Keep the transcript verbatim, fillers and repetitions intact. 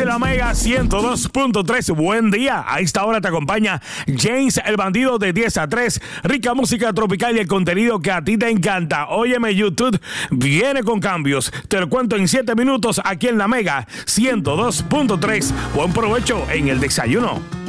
en la Mega ciento dos punto tres. Buen día. A esta hora te acompaña James el Bandido de diez a tres. Rica música tropical y el contenido que a ti te encanta. Óyeme, YouTube viene con cambios. Te lo cuento en siete minutos aquí en la Mega ciento dos punto tres. Buen provecho en el desayuno.